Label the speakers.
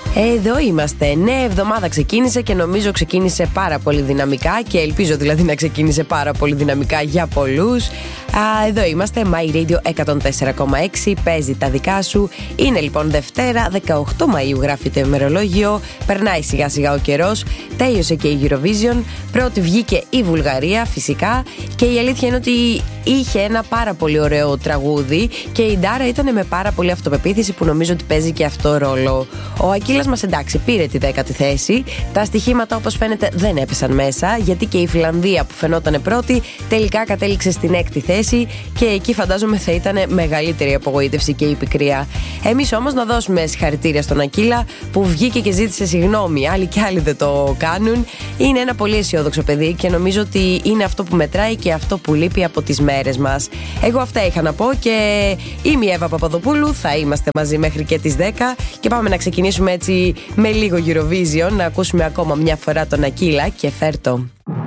Speaker 1: Εδώ είμαστε. Νέα εβδομάδα ξεκίνησε και νομίζω ξεκίνησε πάρα πολύ δυναμικά και ελπίζω δηλαδή να ξεκίνησε πάρα πολύ δυναμικά για πολλούς. Εδώ είμαστε, My Radio 104,6, παίζει τα δικά σου. Είναι λοιπόν Δευτέρα, 18 Μαΐου γράφει το ημερολόγιο. Περνάει σιγά σιγά ο καιρός. Τέλειωσε και η Eurovision. Πρώτη βγήκε η Βουλγαρία φυσικά. Και η αλήθεια είναι ότι είχε ένα πάρα πολύ ωραίο τραγούδι και η Ντάρα ήταν με πάρα πολύ αυτοπεποίθηση που νομίζω ότι παίζει και αυτό ρόλο. Ο Ακύλας μας εντάξει πήρε τη 10η θέση. Τα στοιχήματα όπως φαίνεται δεν έπεσαν μέσα, γιατί και η Φιλανδία που φαινόταν πρώτη τελικά κατέληξε στην 6η θέση και εκεί φαντάζομαι θα ήταν μεγαλύτερη απογοήτευση και η πικρία. Εμείς όμως να δώσουμε συγχαρητήρια στον Ακύλα που βγήκε και ζήτησε συγγνώμη. Άλλοι κι άλλοι δεν το κάνουν. Είναι ένα πολύ αισιόδοξο παιδί και νομίζω ότι είναι αυτό που μετράει και αυτό που λείπει από τις μέρες μας. Εγώ αυτά είχα να πω και είμαι η Εύα Παπαδοπούλου. Θα είμαστε μαζί μέχρι και τις 10 και πάμε να ξεκινήσουμε έτσι με λίγο Eurovision, να ακούσουμε ακόμα μια φορά τον Ακύλα και φέρτο.